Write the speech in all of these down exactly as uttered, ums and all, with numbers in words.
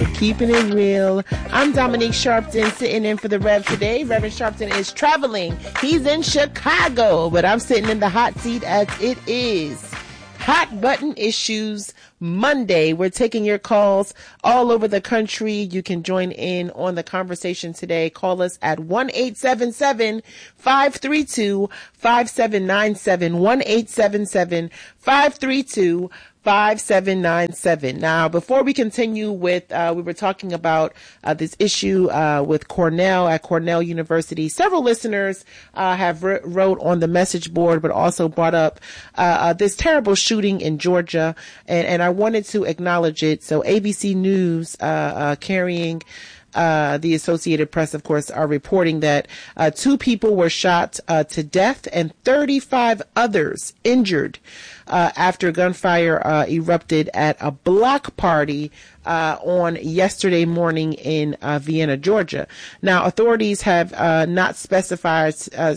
We're keeping it real. I'm Dominique Sharpton, sitting in for the Rev today. Reverend Sharpton is traveling. He's in Chicago, but I'm sitting in the hot seat as it is Hot Button Issues Monday. We're taking your calls all over the country. You can join in on the conversation today. Call us at one eight seven seven, five three two, five seven nine seven, one eight seven seven, five three two, five seven nine seven. Now, before we continue with, uh, we were talking about uh, this issue uh, with Cornell at Cornell University. Several listeners uh, have re- wrote on the message board, but also brought up uh, uh, this terrible shooting in Georgia, and, and I wanted to acknowledge it. So A B C News uh, uh, carrying Uh, the Associated Press, of course, are reporting that uh, two people were shot uh, to death and thirty-five others injured uh, after gunfire uh, erupted at a block party uh, on yesterday morning in uh, Vienna, Georgia. Now, authorities have uh, not specified uh,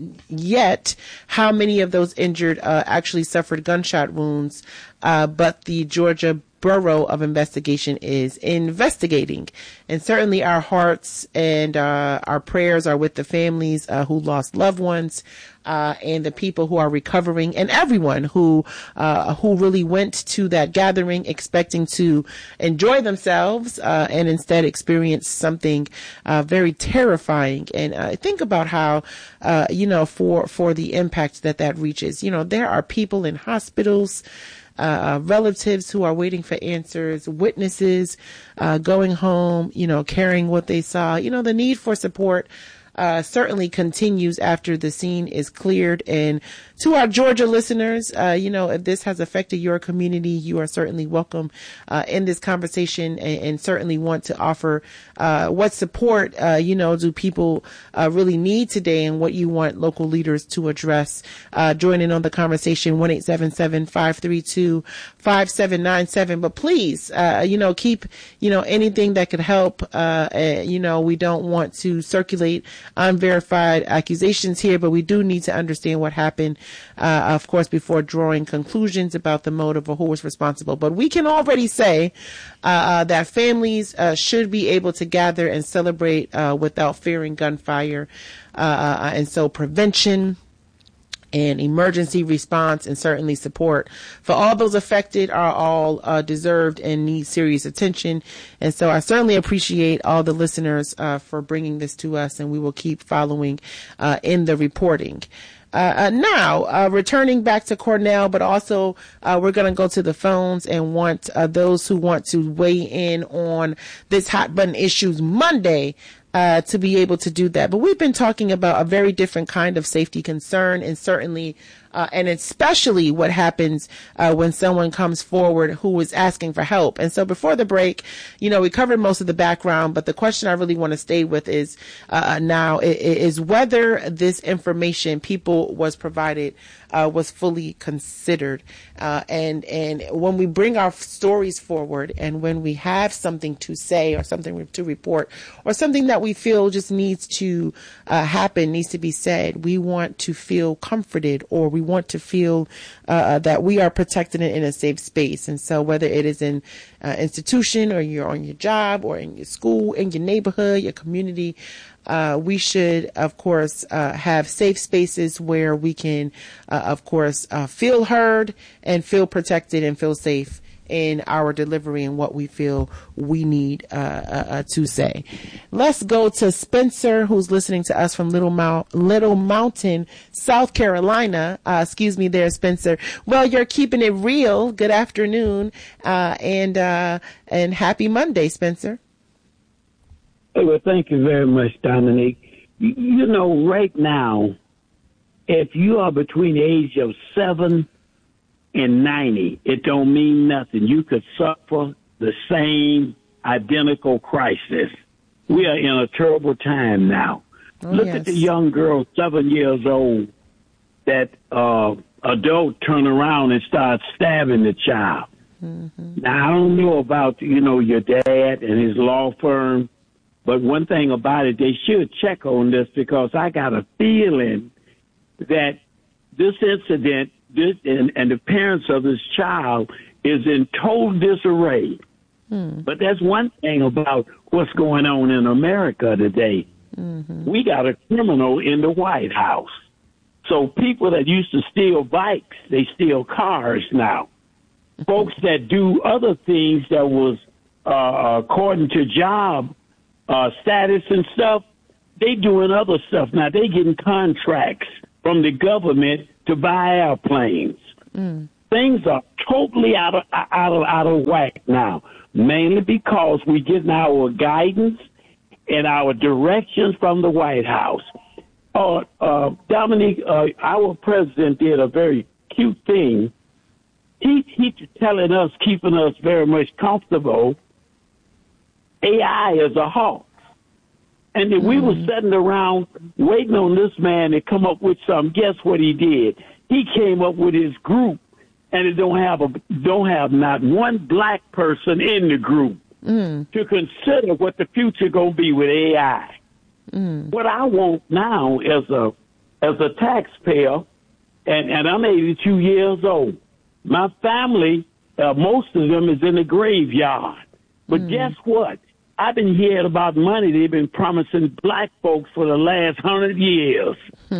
yet how many of those injured uh, actually suffered gunshot wounds, uh, but the Georgia Bureau of Investigation is investigating. And certainly our hearts and uh, our prayers are with the families uh, who lost loved ones, uh, and the people who are recovering, and everyone who uh, who really went to that gathering expecting to enjoy themselves uh, and instead experience something uh, very terrifying. And uh, think about how, uh, you know, for, for the impact that that reaches. You know, there are people in hospitals, Uh, relatives who are waiting for answers, witnesses uh, going home, you know, carrying what they saw. You know, the need for support uh, certainly continues after the scene is cleared. And to our Georgia listeners, uh, you know, if this has affected your community, you are certainly welcome uh, in this conversation, and, and certainly want to offer uh, what support, uh, you know, do people uh, really need today, and what you want local leaders to address. Uh, join in on the conversation, one eight seven seven, five three two, five seven nine seven. But please, uh, you know, keep, you know, anything that could help. Uh, uh, you know, we don't want to circulate unverified accusations here, but we do need to understand what happened, uh, of course, before drawing conclusions about the motive or who was responsible. But we can already say uh, uh, that families uh, should be able to gather and celebrate uh, without fearing gunfire. Uh, uh, and so prevention and emergency response and certainly support for all those affected are all uh, deserved and need serious attention. And so I certainly appreciate all the listeners uh, for bringing this to us, and we will keep following uh, in the reporting. Uh, uh, now, uh, returning back to Cornell, but also uh, we're going to go to the phones and want uh, those who want to weigh in on this Hot Button Issues Monday Uh, to be able to do that. But we've been talking about a very different kind of safety concern, and certainly, uh, and especially what happens uh, when someone comes forward who is asking for help. And so before the break, you know, we covered most of the background, but the question I really want to stay with is uh, now is whether this information people was provided uh, was fully considered. Uh, and, and when we bring our stories forward, and when we have something to say or something to report or something that we feel just needs to uh, happen, needs to be said, we want to feel comforted, or we want to feel uh, that we are protected in a safe space. And so whether it is in uh, institution, or you're on your job, or in your school, in your neighborhood, your community, Uh, we should, of course, uh, have safe spaces where we can, uh, of course, uh, feel heard and feel protected and feel safe in our delivery and what we feel we need uh, uh, uh, to say. Let's go to Spencer, who's listening to us from Little, Mount, Little Mountain, South Carolina. Uh, excuse me there, Spencer. Well, you're keeping it real. Good afternoon, uh, and uh, and happy Monday, Spencer. Well, thank you very much, Dominique. You, you know, right now, if you are between the age of seven and ninety, it don't mean nothing. You could suffer the same identical crisis. We are in a terrible time now. Oh, Look yes. at the young girl, seven years old, that uh, adult turn around and start stabbing the child. Mm-hmm. Now, I don't know about, you know, your dad and his law firm, but one thing about it, they should check on this, because I got a feeling that this incident this, and, and the parents of this child is in total disarray. Hmm. But that's one thing about what's going on in America today. Mm-hmm. We got a criminal in the White House. So people that used to steal bikes, they steal cars now. Mm-hmm. Folks that do other things that was uh, according to job uh, status and stuff, they doing other stuff now. They getting contracts from the government to buy airplanes. Mm. Things are totally out of out of out of whack now, mainly because we getting our guidance and our directions from the White House. Uh, uh, Dominique, uh, our president did a very cute thing. He he telling us, keeping us very much comfortable. A I is a hawk. And then we were sitting around waiting on this man to come up with something. Guess what he did? He came up with his group, and it don't have a don't have not one black person in the group mm. to consider what the future gonna be with A I. Mm. What I want now as a as a taxpayer, and, and I'm eighty-two years old. My family, uh, most of them, is in the graveyard. But mm. guess what? I've been hearing about money they've been promising black folks for the last hundred years.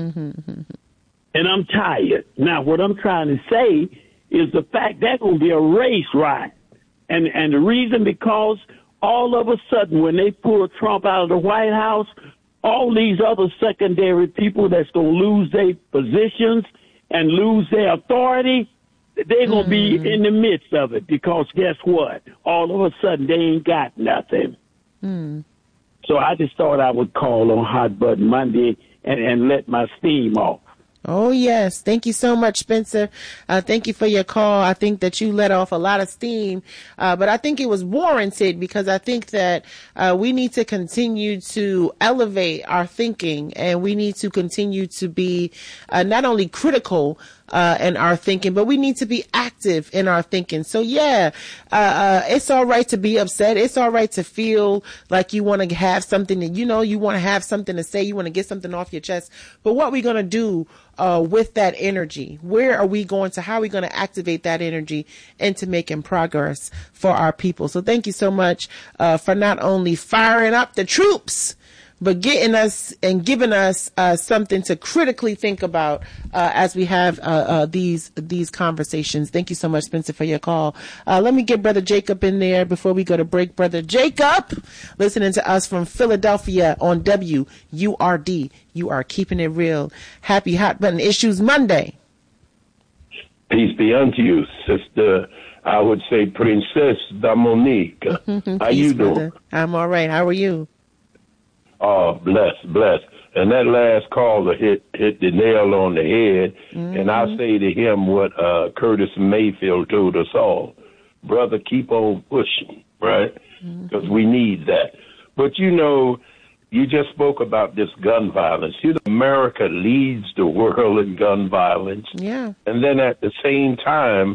And I'm tired. Now, what I'm trying to say is the fact that's going to be a race ride. And, and the reason because all of a sudden when they pull Trump out of the White House, all these other secondary people that's going to lose their positions and lose their authority, they're going to mm. be in the midst of it because guess what? All of a sudden they ain't got nothing. Mm. So I just thought I would call on Hot Button Monday and, and let my steam off. Oh, yes. Thank you so much, Spencer. Uh, thank you for your call. I think that you let off a lot of steam, uh, but I think it was warranted because I think that uh, we need to continue to elevate our thinking, and we need to continue to be uh, not only critical Uh, in our thinking, but we need to be active in our thinking. So yeah, uh, uh, it's all right to be upset. It's all right to feel like you want to have something that, you know, you want to have something to say. You want to get something off your chest. But what are we going to do uh, with that energy? Where are we going to, how are we going to activate that energy into making progress for our people? So thank you so much uh, for not only firing up the troops, but getting us and giving us uh, something to critically think about uh, as we have uh, uh, these these conversations. Thank you so much, Spencer, for your call. Uh, let me get Brother Jacob in there before we go to break. Brother Jacob, listening to us from Philadelphia on W U R D. You are keeping it real. Happy Hot Button Issues Monday. Peace be unto you, Sister. I would say Princess Dominique. How you doing? Brother. I'm all right. How are you? Oh, bless, bless. And that last caller hit hit the nail on the head. Mm-hmm. And I say to him what uh, Curtis Mayfield told us all. Brother, keep on pushing, right? Because mm-hmm. we need that. But, you know, you just spoke about this gun violence. You know, America leads the world in gun violence. Yeah. And then at the same time,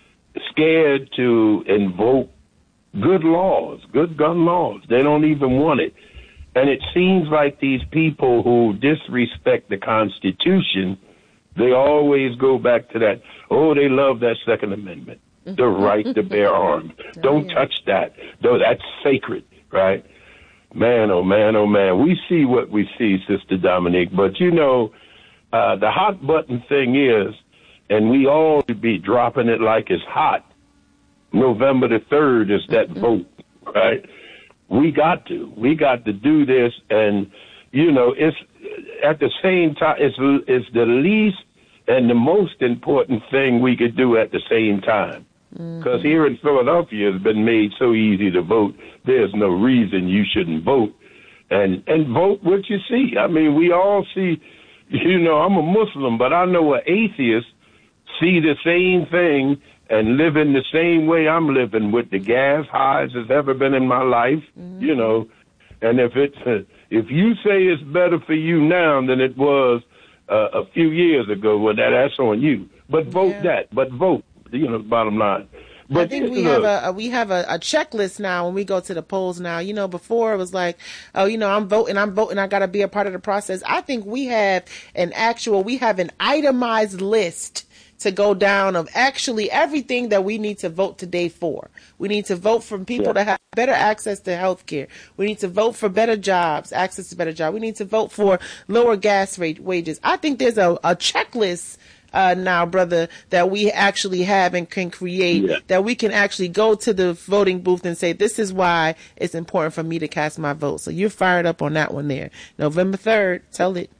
scared to invoke good laws, good gun laws. They don't even want it. And it seems like these people who disrespect the Constitution, they always go back to that, oh, they love that Second Amendment, the right to bear arms. Don't touch that. No, that's sacred, right? Man, oh, man, oh, man. We see what we see, Sister Dominique. But, you know, uh, the hot button thing is, and we all be dropping it like it's hot, November the third is that vote, right? We got to. We got to do this, and, you know, it's at the same time, it's, it's the least and the most important thing we could do at the same time. Because mm-hmm. here in Philadelphia, it's been made so easy to vote, there's no reason you shouldn't vote. And, and vote what you see. I mean, we all see, you know, I'm a Muslim, but I know an atheist see the same thing and live in the same way I'm living, with the gas highs as ever been in my life, mm-hmm. you know. And if it's uh, if you say it's better for you now than it was uh, a few years ago, well, that, that's on you. But vote yeah. that. But vote. You know, bottom line. But I think we have a, a we have a, a checklist now when we go to the polls now. You know, before it was like, oh, you know, I'm voting, I'm voting, I got to be a part of the process. I think we have an actual, we have an itemized list to go down of actually everything that we need to vote today for. We need to vote for people yeah. to have better access to health care. We need to vote for better jobs, access to better jobs. We need to vote for lower gas rate wages. I think there's a, a checklist Uh, now, brother, that we actually have and can create, yeah. that we can actually go to the voting booth and say, this is why it's important for me to cast my vote. So you're fired up on that one there. November third, tell it.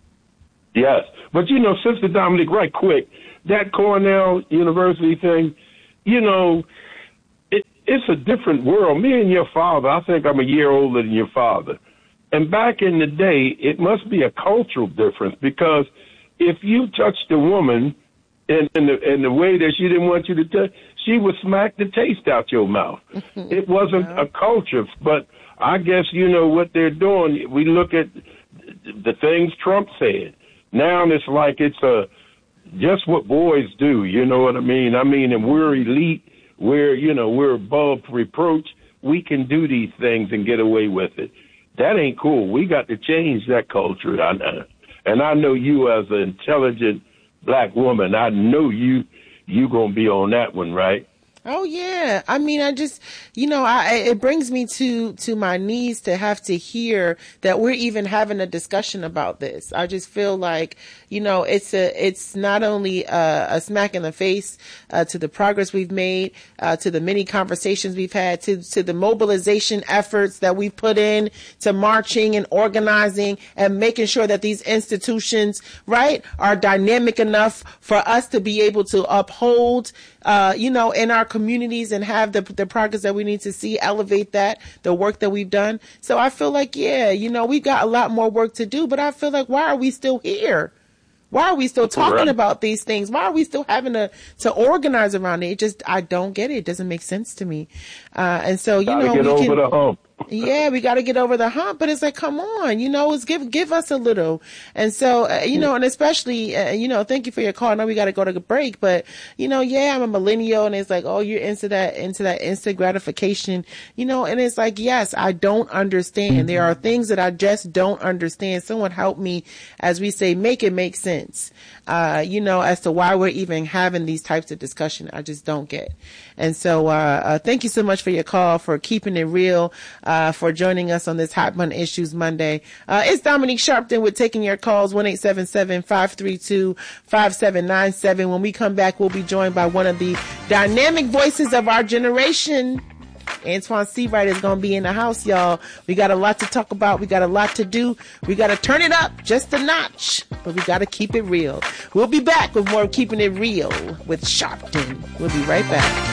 Yes. But, you know, Sister Dominique, right quick, that Cornell University thing, you know, it, it's a different world. Me and your father, I think I'm a year older than your father. And back in the day, it must be a cultural difference, because if you touched a woman in, in, the, in the way that she didn't want you to touch, she would smack the taste out your mouth. It wasn't a culture, but I guess, you know, what they're doing, we look at the things Trump said. Now it's like it's a, just what boys do, you know what I mean? I mean, and we're elite, we're, you know, we're above reproach. We can do these things and get away with it. That ain't cool. We got to change that culture. I know. And I know you as an intelligent black woman, I know you you gonna be on that one, right? Oh, yeah. I mean, I just, you know, I, it brings me to, to my knees to have to hear that we're even having a discussion about this. I just feel like, you know, it's a, it's not only a, a smack in the face uh, to the progress we've made, uh, to the many conversations we've had, to, to the mobilization efforts that we've put in, to marching and organizing and making sure that these institutions, right, are dynamic enough for us to be able to uphold, uh, you know, in our communities and have the the progress that we need to see, elevate that, the work that we've done. So I feel like, yeah, you know, we've got a lot more work to do, but I feel like, why are we still here? Why are we still talking right. about these things? Why are we still having to, to organize around it? It just, I don't get it. It doesn't make sense to me. Uh, and so, you Gotta know, get we over can, the hump. yeah, we got to get over the hump, but it's like, come on, you know, it's give, give us a little. And so, uh, you know, and especially, uh, you know, thank you for your call. I know we got to go to a break, but you know, yeah, I'm a millennial and it's like, oh, you're into that, into that instant gratification, you know, and it's like, yes, I don't understand. There are things that I just don't understand. Someone help me, as we say, make it make sense, uh, you know, as to why we're even having these types of discussion. I just don't get. And so, uh, uh, thank you so much for your call, for keeping it real. Uh, for joining us on this Hot Button Issues Monday. Uh, it's Dominique Sharpton with taking your calls, one eight seven seven, five three two, five seven nine seven. When we come back, we'll be joined by one of the dynamic voices of our generation. Antoine Seawright is going to be in the house, y'all. We got a lot to talk about. We got a lot to do. We got to turn it up just a notch, but we got to keep it real. We'll be back with more Keeping It Real with Sharpton. We'll be right back.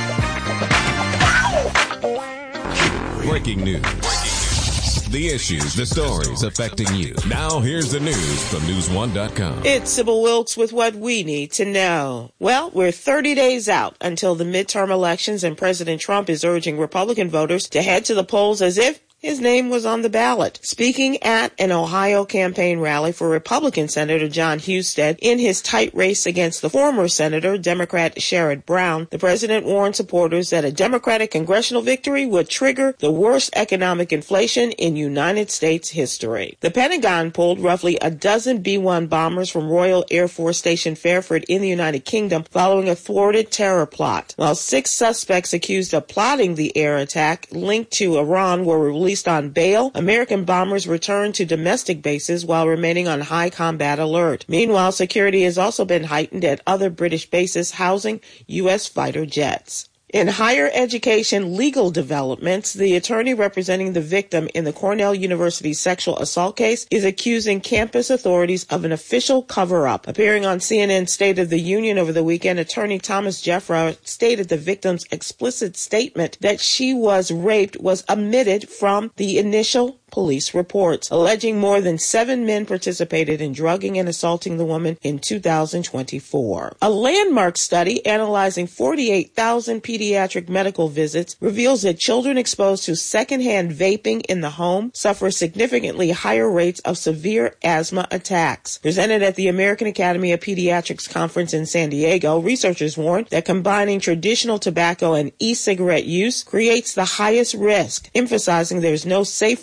Breaking news. The issues, the stories affecting you. Now here's the news from news one dot com. It's Sybil Wilkes with what we need to know. Well, we're thirty days out until the midterm elections, and President Trump is urging Republican voters to head to the polls as if his name was on the ballot. Speaking at an Ohio campaign rally for Republican Senator John Husted in his tight race against the former Senator, Democrat Sherrod Brown, the president warned supporters that a Democratic congressional victory would trigger the worst economic inflation in United States history. The Pentagon pulled roughly a dozen B one bombers from Royal Air Force Station Fairford in the United Kingdom following a thwarted terror plot. While six suspects accused of plotting the air attack linked to Iran were released on bail, American bombers returned to domestic bases while remaining on high combat alert. Meanwhile, security has also been heightened at other British bases housing U S fighter jets. In higher education legal developments, the attorney representing the victim in the Cornell University sexual assault case is accusing campus authorities of an official cover-up. Appearing on C N N's State of the Union over the weekend, attorney Thomas Jeffra stated the victim's explicit statement that she was raped was omitted from the initial police reports, alleging more than seven men participated in drugging and assaulting the woman in two thousand twenty-four. A landmark study analyzing forty-eight thousand pediatric medical visits reveals that children exposed to secondhand vaping in the home suffer significantly higher rates of severe asthma attacks. Presented at the American Academy of Pediatrics conference in San Diego, researchers warned that combining traditional tobacco and e-cigarette use creates the highest risk, emphasizing there's no safe level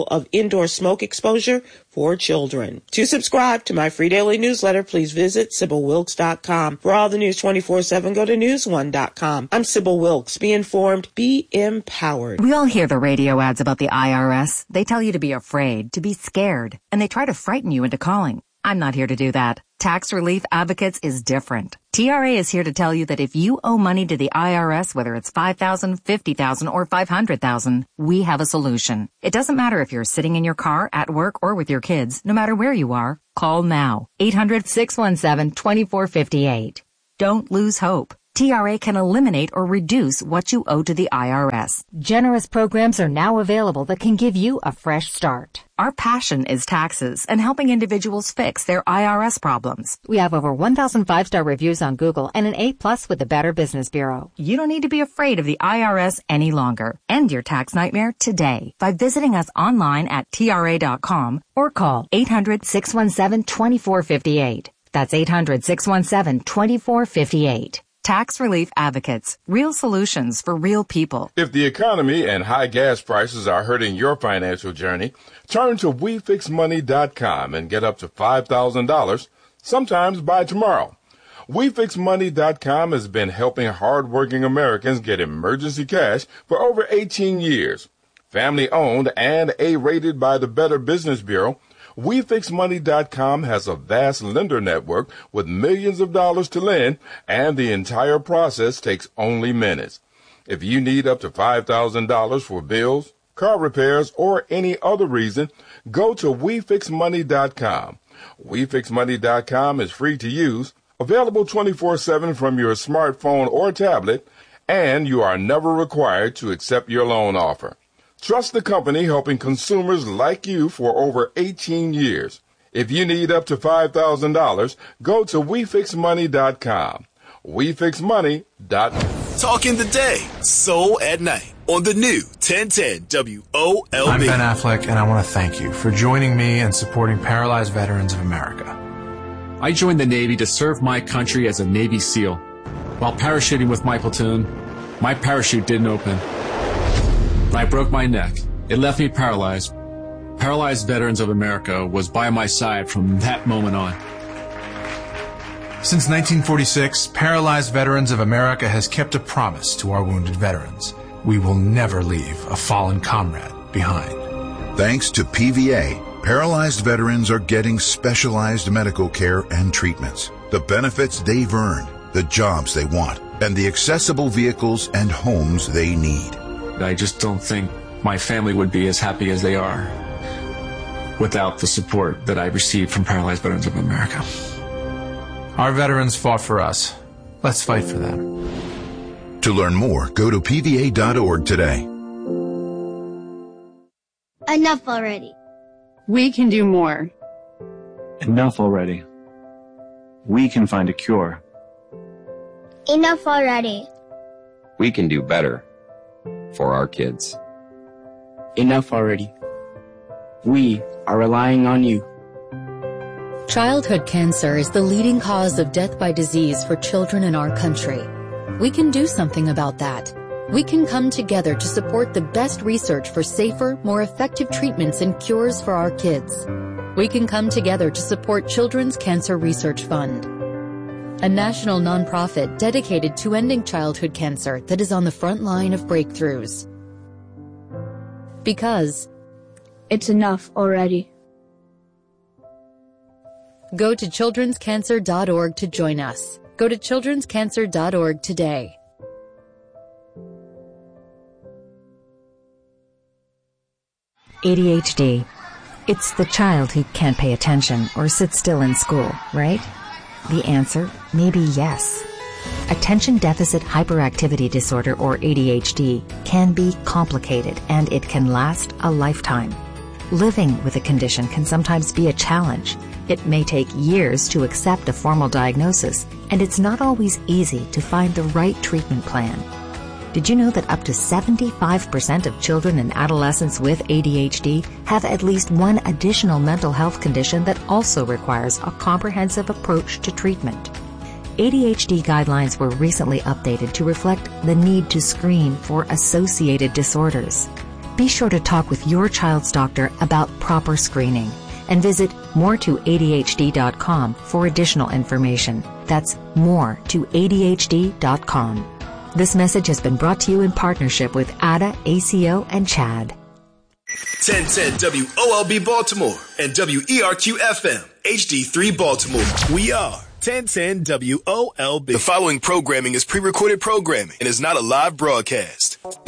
of indoor smoke exposure for children. To subscribe to my free daily newsletter, please visit Sybil Wilkes dot com. For all the news twenty-four seven, go to news one dot com. I'm Sybil Wilkes. Be informed, be empowered. We all hear the radio ads about the I R S. They tell you to be afraid, to be scared, and they try to frighten you into calling. I'm not here to do that. Tax Relief Advocates is different. T R A is here to tell you that if you owe money to the I R S, whether it's five thousand dollars, fifty thousand dollars, or five hundred thousand dollars, we have a solution. It doesn't matter if you're sitting in your car, at work, or with your kids. No matter where you are, call now. eight hundred, six one seven, two four five eight. Don't lose hope. T R A can eliminate or reduce what you owe to the I R S. Generous programs are now available that can give you a fresh start. Our passion is taxes and helping individuals fix their I R S problems. We have over one thousand five-star reviews on Google and an A plus with the Better Business Bureau. You don't need to be afraid of the I R S any longer. End your tax nightmare today by visiting us online at T R A dot com or call eight hundred, six one seven, two four five eight. That's eight hundred, six one seven, two four five eight. Tax Relief Advocates. Real solutions for real people. If the economy and high gas prices are hurting your financial journey, turn to we fix money dot com and get up to five thousand dollars, sometimes by tomorrow. we fix money dot com has been helping hardworking Americans get emergency cash for over eighteen years. Family owned and A-rated by the Better Business Bureau, we fix money dot com has a vast lender network with millions of dollars to lend, and the entire process takes only minutes. If you need up to five thousand dollars for bills, car repairs, or any other reason, go to we fix money dot com. we fix money dot com is free to use, available twenty-four seven from your smartphone or tablet, and you are never required to accept your loan offer. Trust the company helping consumers like you for over eighteen years. If you need up to five thousand dollars, go to we fix money dot com. we fix money dot com. Talk in the day, soul at night on the new ten ten W O L B. I'm Ben Affleck, and I want to thank you for joining me and supporting Paralyzed Veterans of America. I joined the Navy to serve my country as a Navy SEAL. While parachuting with my platoon, my parachute didn't open. I broke my neck. It left me paralyzed. Paralyzed Veterans of America was by my side from that moment on. Since nineteen forty-six, Paralyzed Veterans of America has kept a promise to our wounded veterans. We will never leave a fallen comrade behind. Thanks to P V A, paralyzed veterans are getting specialized medical care and treatments, the benefits they've earned, the jobs they want, and the accessible vehicles and homes they need. I just don't think my family would be as happy as they are without the support that I received from Paralyzed Veterans of America. Our veterans fought for us. Let's fight for them. To learn more, go to P V A dot org today. Enough already. We can do more. Enough already. We can find a cure. Enough already. We can do better for our kids. Enough already. We are relying on you. Childhood cancer is the leading cause of death by disease for children in our country. We can do something about that. We can come together to support the best research for safer, more effective treatments and cures for our kids. We can come together to support Children's Cancer Research Fund, a national nonprofit dedicated to ending childhood cancer that is on the front line of breakthroughs. Because it's enough already. Go to children's cancer dot org to join us. Go to children's cancer dot org today. A D H D. It's the child who can't pay attention or sit still in school, right? The answer may be yes. Attention Deficit Hyperactivity Disorder, or A D H D, can be complicated and it can last a lifetime. Living with a condition can sometimes be a challenge. It may take years to accept a formal diagnosis, and it's not always easy to find the right treatment plan. Did you know that up to seventy-five percent of children and adolescents with A D H D have at least one additional mental health condition that also requires a comprehensive approach to treatment? A D H D guidelines were recently updated to reflect the need to screen for associated disorders. Be sure to talk with your child's doctor about proper screening and visit more to A D H D dot com for additional information. That's more to A D H D dot com. This message has been brought to you in partnership with A D A, A C O, and CHAD. ten ten W O L B Baltimore and W E R Q F M H D three Baltimore. We are ten ten W O L B. The following programming is pre-recorded programming and is not a live broadcast.